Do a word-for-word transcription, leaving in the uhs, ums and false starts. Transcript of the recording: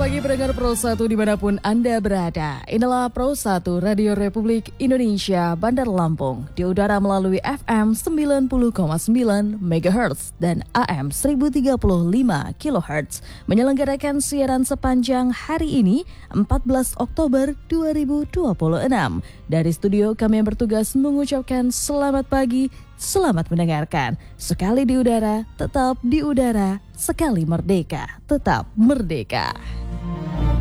pagi pendengar Pro satu dimanapun Anda berada. Inilah Pro satu Radio Republik Indonesia Bandar Lampung. Di udara melalui F M sembilan puluh koma sembilan megahertz dan A M seribu tiga puluh lima kilohertz. Menyelenggarakan siaran sepanjang hari ini empat belas Oktober dua ribu dua puluh enam. Dari studio kami yang bertugas mengucapkan selamat pagi, selamat mendengarkan. Sekali di udara, tetap di udara. Sekali merdeka, tetap merdeka.